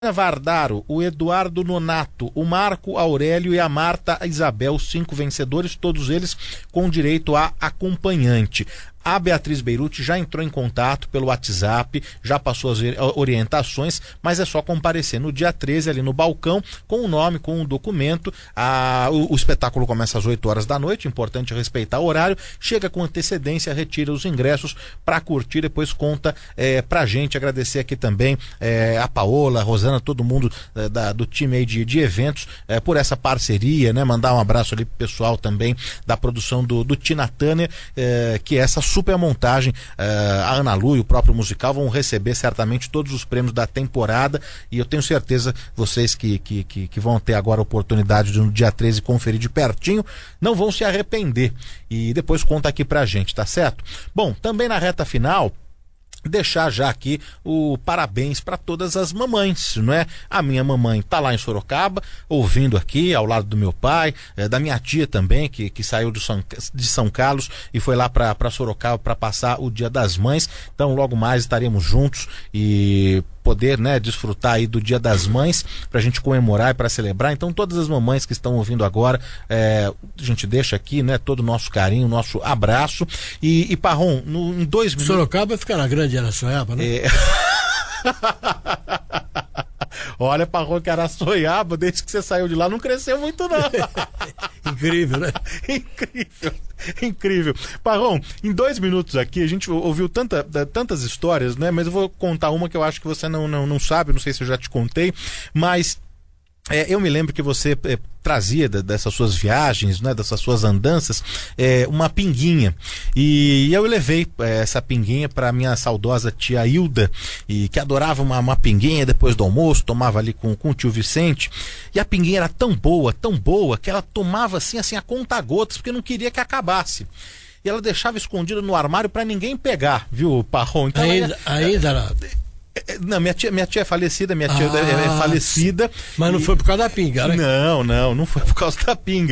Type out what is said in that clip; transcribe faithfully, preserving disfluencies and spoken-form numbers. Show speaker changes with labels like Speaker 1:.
Speaker 1: Vardaro, o Eduardo Nonato, o Marco Aurélio e a Marta Isabel, cinco vencedores, todos eles com direito a acompanhante. A Beatriz Beirute já entrou em contato pelo WhatsApp, já passou as orientações, mas é só comparecer no dia treze ali no balcão com o nome, com o documento. A, o, o espetáculo começa às oito horas da noite, importante respeitar o horário. Chega com antecedência, retira os ingressos para curtir, depois conta é, pra gente. Agradecer aqui também é, a Paola, a Rosana, todo mundo é, da, do time aí de, de eventos é, por essa parceria, né? Mandar um abraço ali pro pessoal também da produção do, do Tina Turner, é, que é essa super montagem, uh, a Ana Lu e o próprio musical vão receber certamente todos os prêmios da temporada, e eu tenho certeza vocês que, que, que, que vão ter agora a oportunidade de no dia treze conferir de pertinho, não vão se arrepender, e depois conta aqui pra gente, tá certo? Bom, também na reta final, deixar já aqui o parabéns para todas as mamães, não é? A minha mamãe tá lá em Sorocaba, ouvindo aqui, ao lado do meu pai, é, da minha tia também, que, que saiu de São, de São Carlos e foi lá para Sorocaba para passar o Dia das Mães. Então logo mais estaremos juntos e poder, né, desfrutar aí do Dia das Mães, pra gente comemorar e pra celebrar. Então todas as mamães que estão ouvindo agora, é, a gente deixa aqui, né, todo o nosso carinho, nosso abraço. E, e Parrom, no, em dois minutos...
Speaker 2: Sorocaba fica na grande Araçoiaba, né? É...
Speaker 1: Olha, Parrom, que Araçoiaba, desde que você saiu de lá, não cresceu muito, não.
Speaker 2: Incrível, né?
Speaker 1: Incrível, incrível. Parrom, em dois minutos aqui, a gente ouviu tanta, tantas histórias, né? Mas eu vou contar uma que eu acho que você não, não, não sabe, não sei se eu já te contei, mas... É, eu me lembro que você é, trazia da, dessas suas viagens, né, dessas suas andanças, é, uma pinguinha, e, e eu levei é, essa pinguinha para minha saudosa tia Hilda, e que adorava uma, uma pinguinha depois do almoço, tomava ali com, com o tio Vicente, e a pinguinha era tão boa, tão boa, que ela tomava assim, assim a conta-gotas, porque não queria que acabasse. E ela deixava escondida no armário para ninguém pegar, viu, Parrom? Então,
Speaker 2: ainda,
Speaker 1: ela,
Speaker 2: ainda era...
Speaker 1: Não, minha tia, minha tia é falecida, minha tia ah, é falecida.
Speaker 2: Mas não
Speaker 1: e...
Speaker 2: foi por causa da pinga, né?
Speaker 1: Não, não, não foi por causa da pinga.